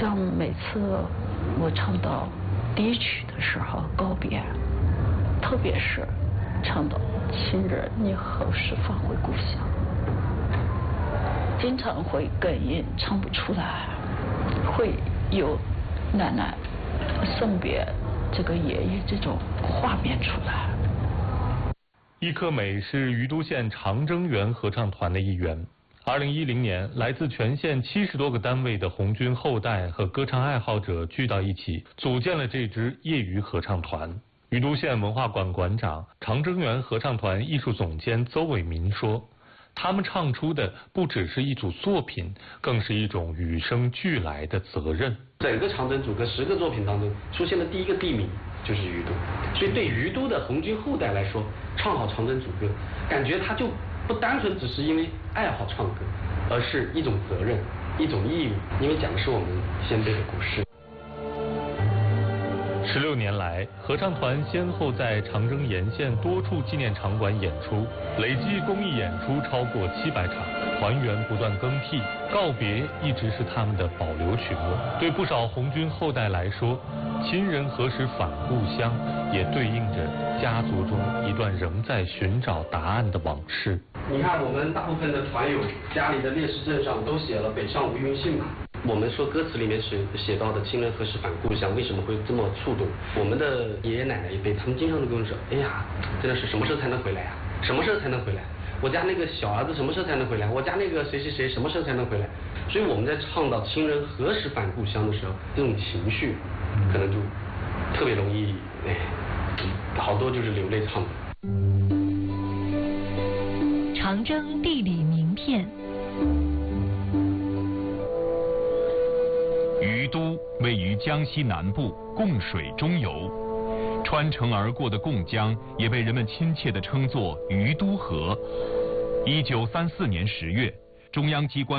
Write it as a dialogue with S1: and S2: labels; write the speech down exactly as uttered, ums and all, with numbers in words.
S1: 像每次我唱到第一曲的时候告别，特别是唱到亲人你何时返回故乡，经常会哽咽唱不出来，会有奶奶送别这个爷爷这种画面出来。
S2: 易克美是于都县长征园合唱团的一员。二零一零年，来自全县七十多个单位的红军后代和歌唱爱好者聚到一起，组建了这支业余合唱团。于都县文化馆馆长、长征园合唱团艺术总监邹伟民说，他们唱出的不只是一组作品，更是一种与生俱来的责任。
S3: 整个长征组歌十个作品当中，出现的第一个地名就是于都，所以对于都的红军后代来说，唱好长征组歌，感觉他就不单纯只是因为爱好唱歌，而是一种责任，一种义务，因为讲的是我们先辈的故事。
S2: 十六年来，合唱团先后在长征沿线多处纪念场馆演出，累计公益演出超过七百场，团员不断更替，告别一直是他们的保留曲目。对不少红军后代来说，亲人何时返故乡，也对应着家族中一段仍在寻找答案的往事。
S3: 你看，我们大部分的团友家里的烈士证上都写了北上无音信嘛。我们说歌词里面写写到的亲人何时返故乡，为什么会这么触动？我们的爷爷奶奶一辈，他们经常都跟我说，哎呀，真的是什么时候才能回来啊？什么时候才能回来？我家那个小儿子什么时候才能回来？我家那个谁谁谁什么时候才能回来？所以我们在唱到亲人何时返故乡的时候，这种情绪可能就特别容易，哎，好多就是流泪唱的。
S4: 长征地理名片。
S5: 于都位于江西南部，贡水中游，穿城而过的贡江也被人们亲切地称作于都河。一九三四年十月，中央机关